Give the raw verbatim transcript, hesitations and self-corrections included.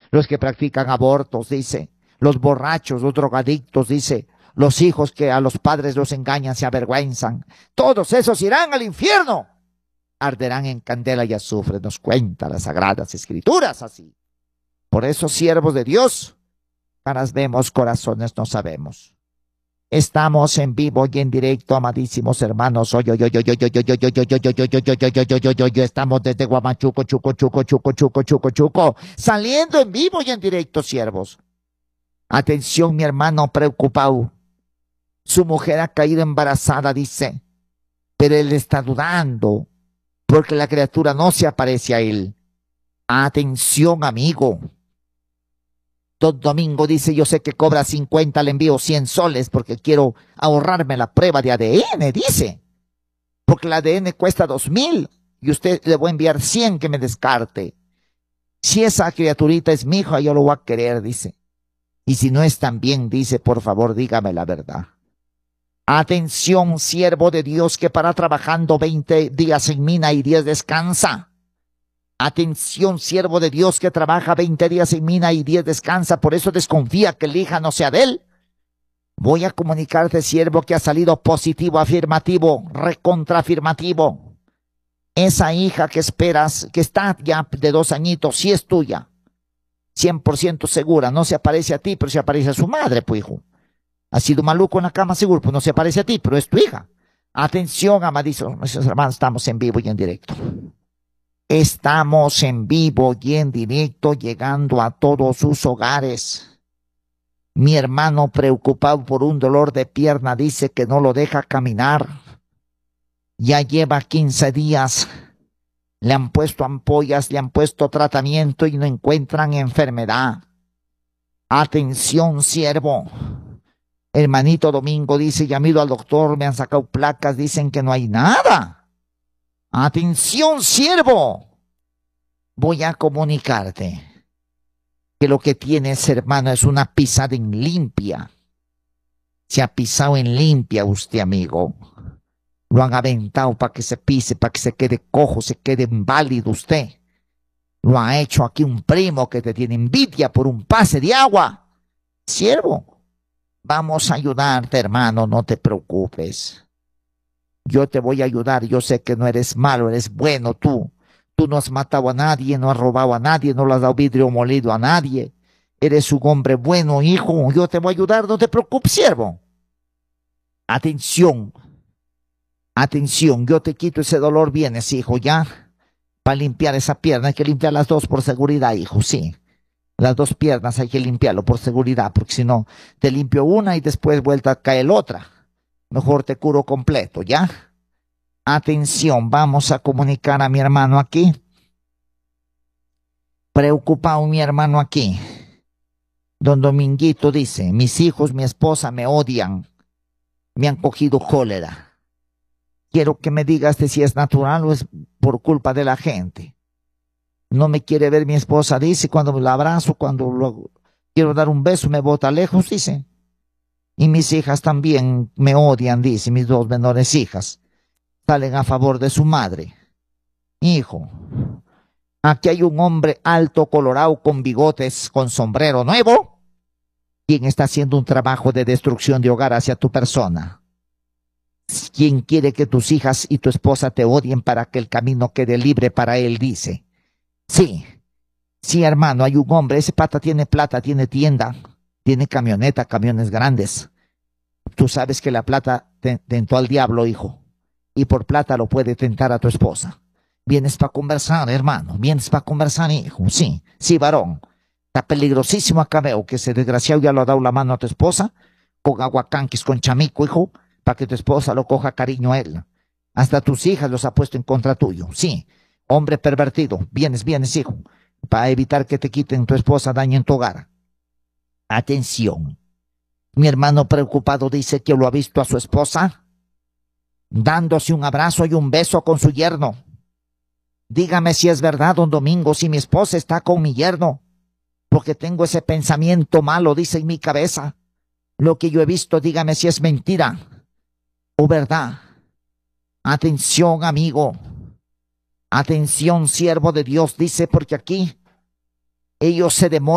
los que practican abortos, dice, los borrachos, los drogadictos, dice, los hijos que a los padres los engañan, se avergüenzan. Todos esos irán al infierno. Arderán en candela y azufre, nos cuenta las Sagradas Escrituras así. Por eso, siervos de Dios, caras vemos, corazones no sabemos. Estamos en vivo y en directo, amadísimos hermanos. Oye, oye, oye, oye, oye, oye, oye, oye, oye, oye, oye, oye, oye, oye, oye, estamos desde Guamachuco, Chuco, Chuco, Chuco, Chuco, Chuco, Chuco, saliendo en vivo y en directo, siervos. Atención, mi hermano preocupado. Su mujer ha caído embarazada, dice, pero él está dudando porque la criatura no se aparece a él. Atención, amigo. Don Domingo dice, yo sé que cobra cincuenta, le envío cien soles porque quiero ahorrarme la prueba de A D N, dice. Porque el A D N cuesta dos mil y usted le voy a enviar cien que me descarte. Si esa criaturita es mi hija, yo lo voy a querer, dice. Y si no es tan bien, dice, por favor, dígame la verdad. Atención, siervo de Dios que para trabajando veinte días en mina y diez descansa. Atención, siervo de Dios que trabaja veinte días en mina y diez descansa, por eso desconfía que el hija no sea de él. Voy a comunicarte, siervo, que ha salido positivo, afirmativo, recontraafirmativo. Esa hija que esperas, que está ya de dos añitos, sí es tuya. cien por ciento segura, no se aparece a ti, pero se aparece a su madre, pues, hijo. Ha sido maluco en la cama, seguro, pues no se aparece a ti, pero es tu hija. Atención, amadísimos hermanos, estamos en vivo y en directo. Estamos en vivo y en directo, llegando a todos sus hogares. Mi hermano preocupado por un dolor de pierna dice que no lo deja caminar. Ya lleva quince días. Le han puesto ampollas, le han puesto tratamiento y no encuentran enfermedad. Atención, siervo. Hermanito Domingo dice, ya han ido al doctor, me han sacado placas, dicen que no hay nada. Atención, siervo. Voy a comunicarte que lo que tienes, hermano, es una pisada en limpia. Se ha pisado en limpia usted, amigo. Lo han aventado para que se pise, para que se quede cojo, se quede inválido usted. Lo ha hecho aquí un primo que te tiene envidia por un pase de agua. Siervo, vamos a ayudarte, hermano, no te preocupes. Yo te voy a ayudar, yo sé que no eres malo, eres bueno tú. Tú no has matado a nadie, no has robado a nadie, no le has dado vidrio molido a nadie. Eres un hombre bueno, hijo, yo te voy a ayudar, no te preocupes, siervo. Atención, atención, yo te quito ese dolor, vienes, hijo, ya. Para limpiar esa pierna hay que limpiar las dos por seguridad, hijo, sí. Las dos piernas hay que limpiarlo por seguridad, porque si no, te limpio una y después vuelta a caer otra. Mejor te curo completo, ¿ya? Atención, vamos a comunicar a mi hermano aquí. Preocupado mi hermano aquí. Don Dominguito dice, mis hijos, mi esposa me odian. Me han cogido cólera. Quiero que me digas de si es natural o es por culpa de la gente. No me quiere ver mi esposa, dice, cuando la abrazo, cuando lo, quiero dar un beso, me bota lejos, dice. Y mis hijas también me odian, dice, mis dos menores hijas. Salen a favor de su madre. Hijo, aquí hay un hombre alto, colorado, con bigotes, con sombrero nuevo, quien está haciendo un trabajo de destrucción de hogar hacia tu persona. Quien quiere que tus hijas y tu esposa te odien para que el camino quede libre para él, dice. Sí, sí, hermano, hay un hombre, ese pata tiene plata, tiene tienda, tiene camioneta, camiones grandes. Tú sabes que la plata te tentó al diablo, hijo. Y por plata lo puede tentar a tu esposa. Vienes para conversar, hermano. Vienes para conversar, hijo. Sí, sí, varón. Está peligrosísimo acá, veo que ese desgraciado ya lo ha dado la mano a tu esposa. Con aguacanquis, con chamico, hijo. Para que tu esposa lo coja cariño a él. Hasta tus hijas los ha puesto en contra tuyo. Sí, hombre pervertido. Vienes, vienes, hijo. Para evitar que te quiten tu esposa, dañen tu hogar. Atención. Mi hermano preocupado dice que lo ha visto a su esposa dándose un abrazo y un beso con su yerno. Dígame si es verdad, don Domingo, si mi esposa está con mi yerno, porque tengo ese pensamiento malo, dice en mi cabeza. Lo que yo he visto, dígame si es mentira o verdad. Atención, amigo. Atención, siervo de Dios, dice, porque aquí ellos se demoran.